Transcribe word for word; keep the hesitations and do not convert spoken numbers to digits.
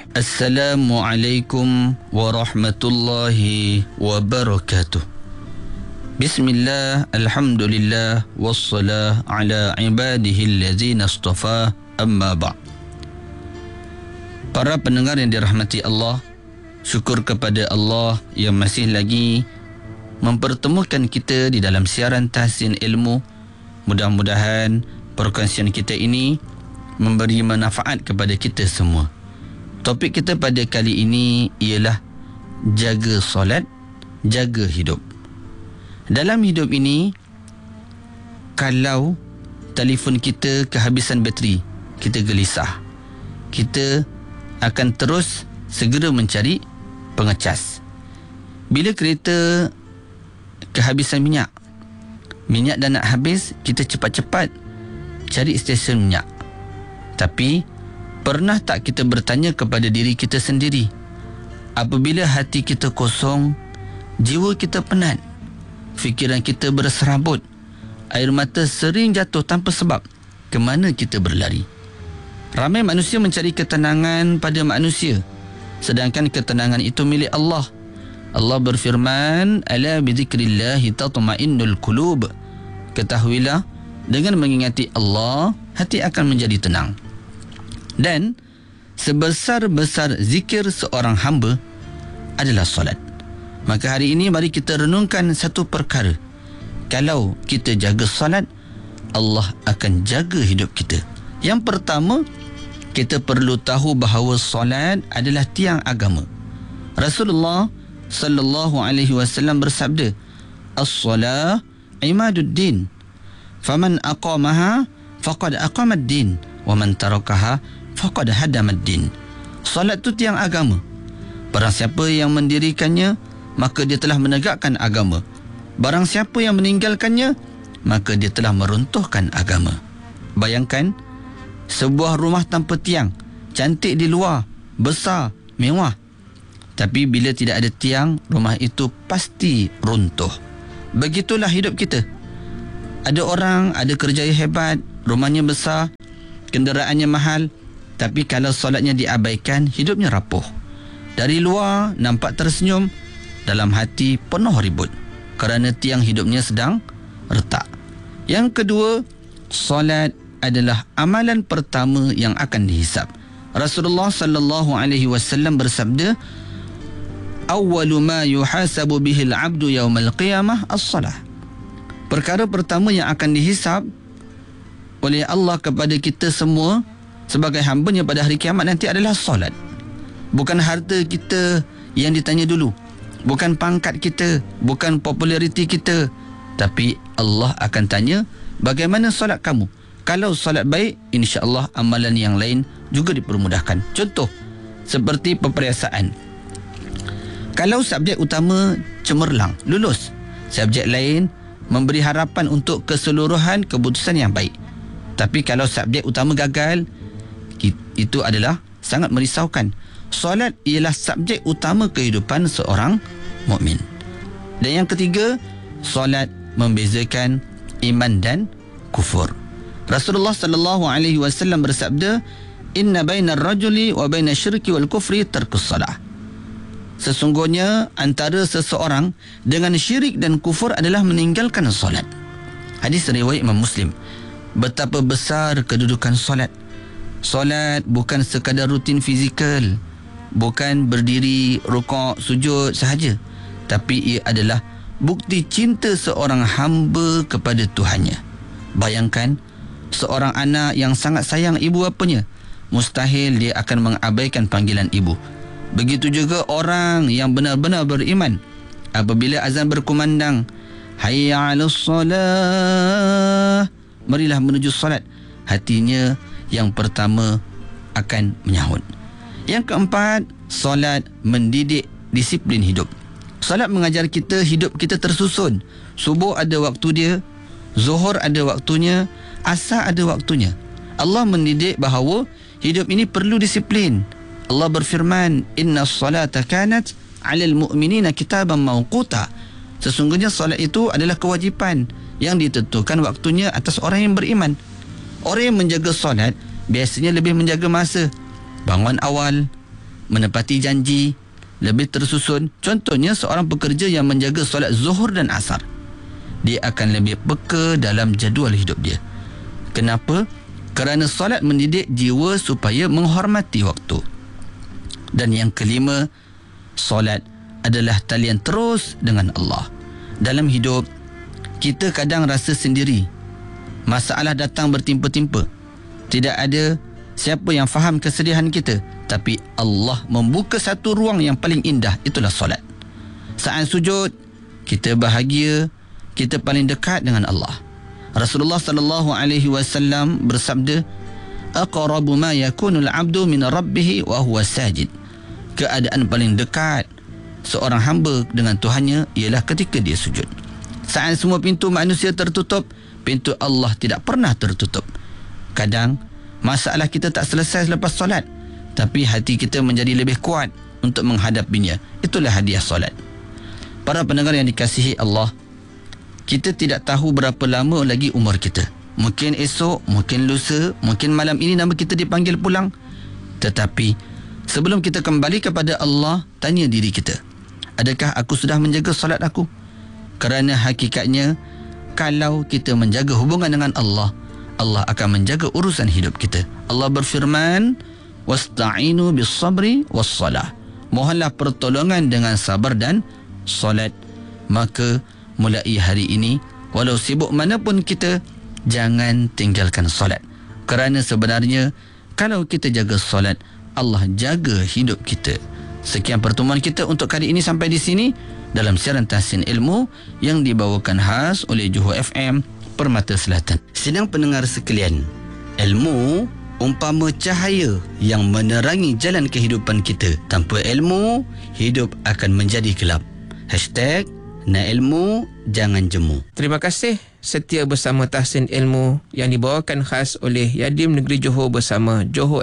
Assalamualaikum warahmatullahi wabarakatuh. Bismillah, alhamdulillah, wassalah ala ibadihi allazina astafa, amma ba'. Para pendengar yang dirahmati Allah, syukur kepada Allah yang masih lagi mempertemukan kita di dalam siaran tahsin ilmu. Mudah-mudahan perkongsian kita ini memberi manfaat kepada kita semua. Topik kita pada kali ini ialah jaga solat, jaga hidup. Dalam hidup ini, kalau telefon kita kehabisan bateri, kita gelisah. Kita akan terus segera mencari pengecas. Bila kereta kehabisan minyak, minyak dah nak habis, kita cepat-cepat cari stesen minyak. Tapi pernah tak kita bertanya kepada diri kita sendiri, apabila hati kita kosong, jiwa kita penat, fikiran kita berserabut, air mata sering jatuh tanpa sebab, ke mana kita berlari? Ramai manusia mencari ketenangan pada manusia, sedangkan ketenangan itu milik Allah. Allah berfirman, ala bizikrillahi tatma'innul qulub. Ketahuilah, dengan mengingati Allah, hati akan menjadi tenang. Dan sebesar-besar zikir seorang hamba adalah solat. Maka hari ini mari kita renungkan satu perkara. Kalau kita jaga solat, Allah akan jaga hidup kita. Yang pertama, kita perlu tahu bahawa solat adalah tiang agama. Rasulullah sallallahu alaihi wasallam bersabda, as-salah imaduddin, faman aqamaha faqad aqamad-din, wa man tarakaha faqad hadamad-din. Solat tu tiang agama. Barang siapa yang mendirikannya, maka dia telah menegakkan agama. Barang siapa yang meninggalkannya, maka dia telah meruntuhkan agama. Bayangkan, sebuah rumah tanpa tiang, cantik di luar, besar, mewah. Tapi bila tidak ada tiang, rumah itu pasti runtuh. Begitulah hidup kita. Ada orang, ada kerjaya hebat, rumahnya besar, kenderaannya mahal, tapi kalau solatnya diabaikan, hidupnya rapuh. Dari luar nampak tersenyum, dalam hati penuh ribut, kerana tiang hidupnya sedang retak. Yang kedua, solat adalah amalan pertama yang akan dihisab. Rasulullah sallallahu alaihi wasallam bersabda, awwalu ma yuhasabu bihil abdu yaumal qiyamah as-salah. Perkara pertama yang akan dihisab oleh Allah kepada kita semua sebagai hamba-Nya pada hari kiamat nanti adalah solat. Bukan harta kita yang ditanya dulu, bukan pangkat kita, bukan populariti kita, tapi Allah akan tanya, bagaimana solat kamu? Kalau solat baik, insya-Allah amalan yang lain juga dipermudahkan. Contoh, seperti perperiyasaan. Kalau subjek utama cemerlang, lulus, subjek lain memberi harapan untuk keseluruhan keputusan yang baik. Tapi kalau subjek utama gagal, itu adalah sangat merisaukan. Solat ialah subjek utama kehidupan seorang mukmin. Dan yang ketiga, solat membezakan iman dan kufur. Rasulullah sallallahu alaihi wasallam bersabda, inna bainar rajuli wa bainasy syirki wal kufri tarkus salah. Sesungguhnya antara seseorang dengan syirik dan kufur adalah meninggalkan solat. Hadis riwayat Imam Muslim. Betapa besar kedudukan solat. Solat bukan sekadar rutin fizikal, bukan berdiri, rukuk, sujud sahaja, tapi ia adalah bukti cinta seorang hamba kepada Tuhannya. Bayangkan, seorang anak yang sangat sayang ibu bapanya, mustahil dia akan mengabaikan panggilan ibu. Begitu juga orang yang benar-benar beriman, apabila azan berkumandang, hayya 'alas salah, marilah menuju solat, hatinya yang pertama akan menyahut. Yang keempat, solat mendidik disiplin hidup. Solat mengajar kita hidup kita tersusun. Subuh ada waktu dia, zuhur ada waktunya, asar ada waktunya. Allah mendidik bahawa hidup ini perlu disiplin. Allah berfirman, inna salata kanat 'alal mu'minina kitaban mawquta. Sesungguhnya solat itu adalah kewajipan yang ditentukan waktunya atas orang yang beriman. Orang yang menjaga solat biasanya lebih menjaga masa. Bangun awal, menepati janji, lebih tersusun. Contohnya seorang pekerja yang menjaga solat zuhur dan asar, dia akan lebih peka dalam jadual hidup dia. Kenapa? Kerana solat mendidik jiwa supaya menghormati waktu. Dan yang kelima, solat adalah talian terus dengan Allah. Dalam hidup, kita kadang rasa sendiri. Masalah datang bertimpa-timpa. Tidak ada siapa yang faham kesedihan kita. Tapi Allah membuka satu ruang yang paling indah, itulah solat. Saat sujud, kita bahagia, kita paling dekat dengan Allah. Rasulullah sallallahu alaihi wasallam bersabda, aqrabu ma yakunul 'abdu min rabbih wa huwa sajid. Keadaan paling dekat seorang hamba dengan Tuhannya ialah ketika dia sujud. Saat semua pintu manusia tertutup, pintu Allah tidak pernah tertutup. Kadang masalah kita tak selesai selepas solat, tapi hati kita menjadi lebih kuat untuk menghadapinya. Itulah hadiah solat. Para pendengar yang dikasihi Allah, kita tidak tahu berapa lama lagi umur kita. Mungkin esok, mungkin lusa, mungkin malam ini nama kita dipanggil pulang. Tetapi sebelum kita kembali kepada Allah, tanya diri kita, adakah aku sudah menjaga solat aku? Kerana hakikatnya, kalau kita menjaga hubungan dengan Allah, Allah akan menjaga urusan hidup kita. Allah berfirman, wasta'inu bis sabri was salah. Mohonlah pertolongan dengan sabar dan solat. Maka mulai hari ini, walau sibuk manapun kita, jangan tinggalkan solat. Kerana sebenarnya kalau kita jaga solat, Allah jaga hidup kita. Sekian pertemuan kita untuk kali ini, sampai di sini dalam siaran Tahsin Ilmu yang dibawakan khas oleh Johor F M Permata Selatan. Sidang pendengar sekalian, ilmu umpama cahaya yang menerangi jalan kehidupan kita. Tanpa ilmu, hidup akan menjadi gelap. Hashtag nak ilmu, jangan jemu. Terima kasih setia bersama Tahsin Ilmu yang dibawakan khas oleh Yadim Negeri Johor bersama Johor